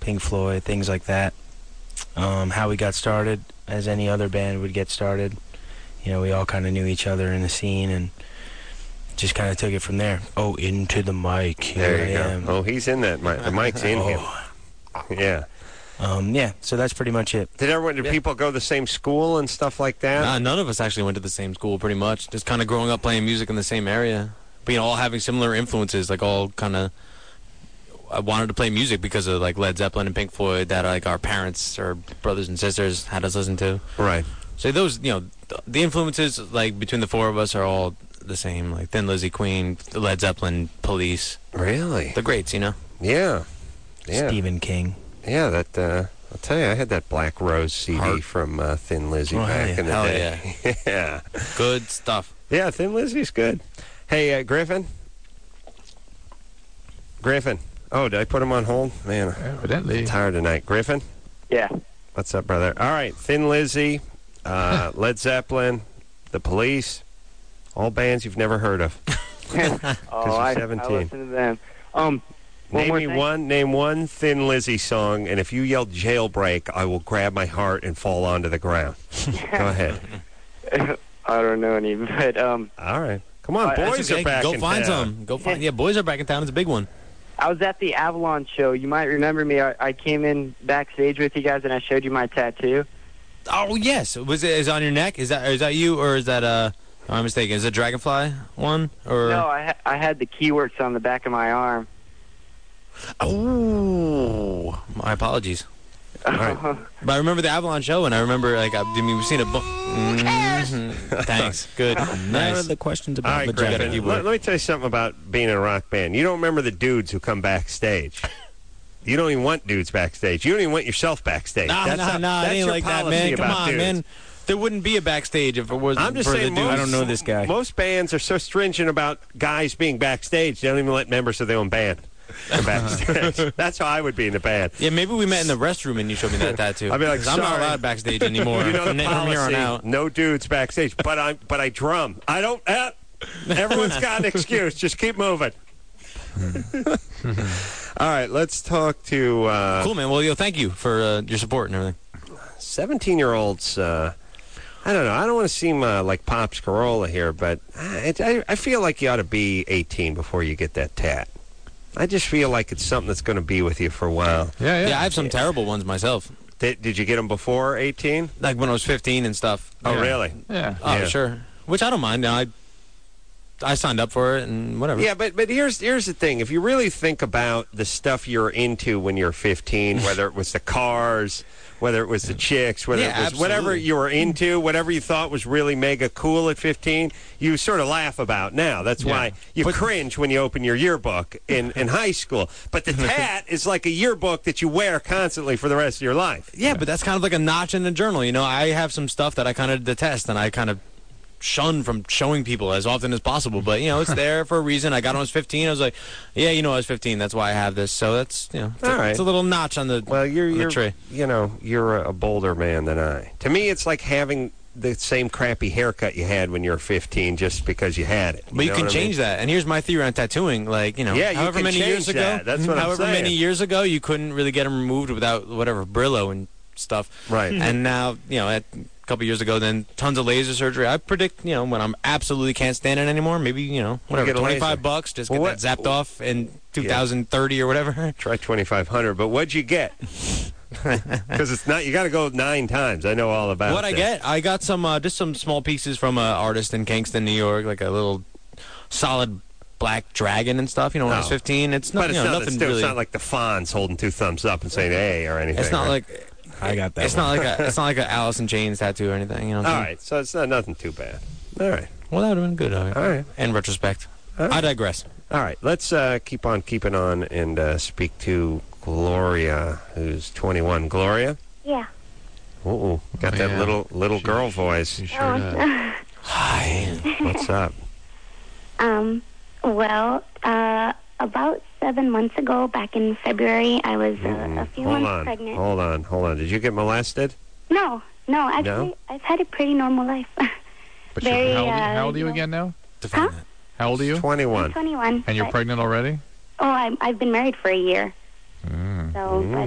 Pink Floyd, things like that. How we got started, as any other band would get started. You know, we all kind of knew each other in the scene and just kind of took it from there. Oh, into the mic. Here There you I go. am. Oh, he's in that mic. The mic's in him. Yeah. Yeah, so that's pretty much it. Did people go to the same school and stuff like that? None of us actually went to the same school, pretty much. Just kind of growing up playing music in the same area. But, all having similar influences, like all kind of... I wanted to play music because of, like, Led Zeppelin and Pink Floyd that, like, our parents or brothers and sisters had us listen to. Right. So those, the influences, like, between the four of us are all the same. Like, Thin Lizzy, Queen, Led Zeppelin, Police. Really? The greats, Yeah. Yeah. Stephen King. Yeah, that, I'll tell you, I had that Black Rose CD from Thin Lizzy back in the day. Yeah. Yeah. Good stuff. Yeah, Thin Lizzy's good. Hey, Griffin? Griffin. Oh, did I put him on hold? Man, Evidently. I'm tired tonight. Griffin? Yeah. What's up, brother? All right, Thin Lizzy, Led Zeppelin, The Police, all bands you've never heard of. I 17. listen to them. Name one Thin Lizzy song, and if you yell Jailbreak, I will grab my heart and fall onto the ground. Go ahead. I don't know any, but All right. Come on, boys okay. are back Go in find town. some. Go find. Yeah, boys are back in town. It's a big one. I was at the Avalon show. You might remember me. I came in backstage with you guys, and I showed you my tattoo. Oh yes, is it on your neck? Is that you, or is that am I mistaken? Is it Dragonfly one or? No, I had the Keyworks on the back of my arm. Oh, my apologies. All right. But I remember the Avalon show, and I remember we've seen a book. Thanks. Good. None Nice. of the questions All about right, vagina. Griffin, let me tell you something about being in a rock band. You don't remember the dudes who come backstage. You don't even want dudes backstage. You don't even want yourself backstage. No, it that's ain't your like that, policy man. Come about on, dudes. man. There wouldn't be a backstage if it wasn't I'm just for saying, the dude. I don't know this guy. Most bands are so stringent about guys being backstage, they don't even let members of their own band go backstage. That's how I would be in the band. Yeah, maybe we met in the restroom and you showed me that tattoo. I'd be like, 'Cause I'm not sorry. allowed backstage anymore. You know the from here on policy, out. no dudes backstage. But I drum. I don't. Everyone's got an excuse. Just keep moving. All right, let's talk to Cool, man. Well, thank you for your support and everything. 17-year-olds. I don't know. I don't want to seem like Pops Corolla here, but I feel like you ought to be 18 before you get that tat. I just feel like it's something that's going to be with you for a while. Yeah. Yeah, I have some terrible ones myself. Did you get them before 18? Like when I was 15 and stuff. Oh, Yeah. really? Yeah. Oh, Yeah. sure. Which I don't mind. I signed up for it and whatever. Yeah, but here's the thing. If you really think about the stuff you're into when you're 15, whether it was the cars, whether it was the chicks, whether Yeah, it was whatever absolutely. you were into, whatever you thought was really mega cool at 15, you sort of laugh about now. That's why you cringe when you open your yearbook in high school. But the tat is like a yearbook that you wear constantly for the rest of your life. Yeah, but that's kind of like a notch in the journal. I have some stuff that I kind of detest and I kind of shun from showing people as often as possible. But, it's there for a reason. I got when I was 15. I was like, yeah, I was 15. That's why I have this. So that's, it's All right. it's a little notch on the, Well, on the tree. you're a bolder man than I. To me, it's like having the same crappy haircut you had when you were 15 just because you had it. But you know can what I mean? change that. And here's my theory on tattooing. Like, Yeah, you however can many change years ago, that. That's what I'm however saying. many years ago, you couldn't really get them removed without whatever Brillo and stuff. Right. And now, a couple years ago, then tons of laser surgery. I predict, when I'm absolutely can't stand it anymore, maybe, whatever, get a laser. $25, just Well, get that zapped off in 2030 or whatever. Try 2,500, but what'd you get? Because it's not. You got to go 9 times. I know all about. What I that. get? I got some just some small pieces from an artist in Kingston, New York, like a little solid black dragon and stuff. When I was 15, it's not. But it's not, nothing still, really. it's not like the Fonz holding 2 thumbs up and saying "Hey" or anything. It's not right? like. I got that. It's not like a Alice in Chains tattoo or anything. All right, so it's not nothing too bad. All right. Well, that would have been good. All right. In retrospect, All right. I digress. All right, let's keep on keeping on and speak to Gloria, who's 21. Gloria? Yeah. Uh-oh, got that Yeah. little girl voice. She sure does. Hi. What's up? Well, about 7 months ago, back in February, I was a few months pregnant. Hold on. Did you get molested? No, actually, I've had a pretty normal life. But Very, how old are you again now? Define Huh? that. How old are you? 21. I'm 21. And you're but- pregnant already? Oh, I've been married for a year. So, but